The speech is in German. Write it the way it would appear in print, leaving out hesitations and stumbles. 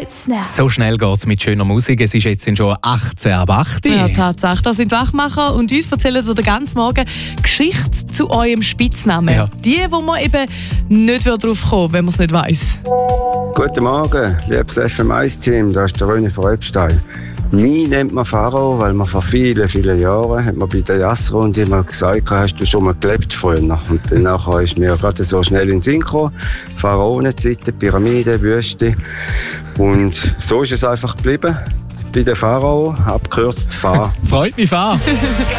So schnell geht es mit schöner Musik. Es ist jetzt schon 18 ab 8. Ja, Tatsache. Das sind Wachmacher und uns erzählen so den ganzen Morgen Geschichte zu eurem Spitznamen. Ja. Die, wo man eben nicht drauf kommen, wenn man es nicht weiss. Guten Morgen, liebes FM1-Team, das ist der René von Rebstein. Mich nennt man Pharao, weil man vor vielen, vielen Jahren hat man bei der Jassrunde immer gesagt, hast du schon mal gelebt früher? Und dann ist mir gerade so schnell in den Sinn gekommen. Pharaonenzeiten, Pyramide, Wüste. Und so ist es einfach geblieben. Bei der Pharao, abgekürzt Phar. Freut mich, Fahr.